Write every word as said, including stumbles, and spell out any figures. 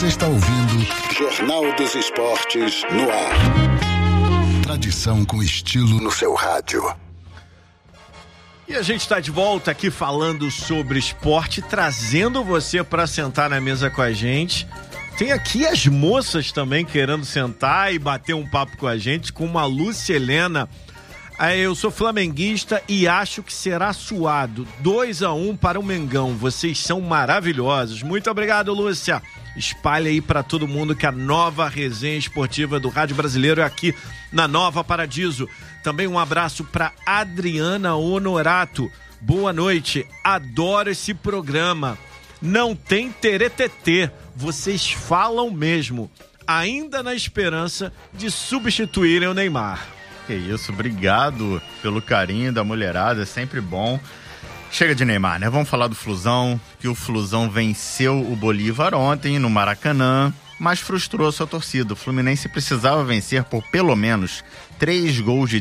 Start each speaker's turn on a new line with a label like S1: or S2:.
S1: Você está ouvindo Jornal dos Esportes no ar. Tradição com estilo no seu rádio.
S2: E a gente está de volta aqui falando sobre esporte, trazendo você para sentar na mesa com a gente. Tem aqui as moças também querendo sentar e bater um papo com a gente, com uma Lúcia Helena. Eu sou flamenguista e acho que será suado. dois a um para o Mengão. Vocês são maravilhosos. Muito obrigado, Lúcia. Espalhe aí para todo mundo que a nova resenha esportiva do Rádio Brasileiro é aqui na Nova Paradiso. Também um abraço para Adriana Honorato. Boa noite. Adoro esse programa. Não tem teretetê. Vocês falam mesmo. Ainda na esperança de substituírem o Neymar.
S3: Que isso, obrigado pelo carinho da mulherada, é sempre bom. Chega de Neymar, né? Vamos falar do Flusão, que o Flusão venceu o Bolívar ontem no Maracanã, mas frustrou a sua torcida. O Fluminense precisava vencer por pelo menos três gols de